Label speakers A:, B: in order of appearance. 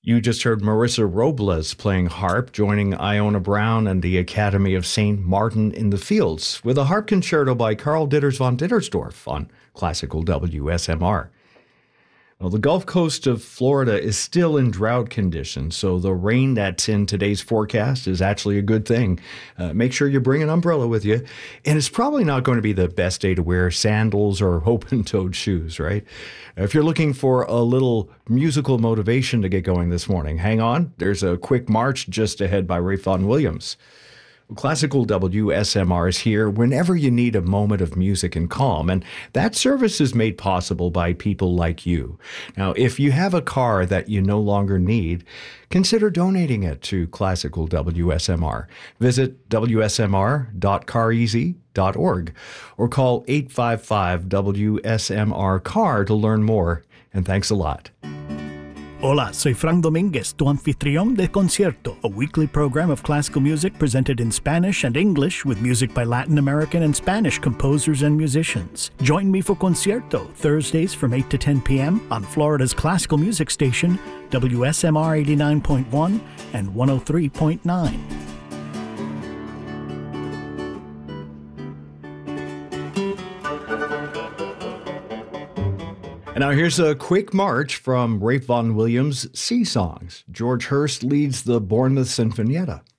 A: You just heard Marissa Robles playing harp, joining Iona Brown and the Academy of St. Martin in the Fields with a harp concerto by Karl Ditters von Dittersdorf on classical WSMR. Well, the Gulf Coast of Florida is still in drought conditions, so the rain that's in today's forecast is actually a good thing. Make sure you bring an umbrella with you. And it's probably not going to be the best day to wear sandals or open-toed shoes, right? If you're looking for a little musical motivation to get going this morning, hang on. There's a quick march just ahead by Rafe Vaughan Williams. Classical WSMR is here whenever you need a moment of music and calm, and that service is made possible by people like you. Now, if you have a car that you no longer need, consider donating it to Classical WSMR. Visit wsmr.careasy.org or call 855-WSMR-CAR to learn more, and thanks a lot.
B: Hola, soy Frank Dominguez, tu anfitrión de Concierto, a weekly program of classical music presented in Spanish and English with music by Latin American and Spanish composers and musicians. Join me for Concierto, Thursdays from 8 to 10 p.m. on Florida's classical music station, WSMR 89.1 and 103.9.
A: And now here's a quick march from Rafe Vaughan Williams' Sea Songs. George Hurst leads the Bournemouth Sinfonietta.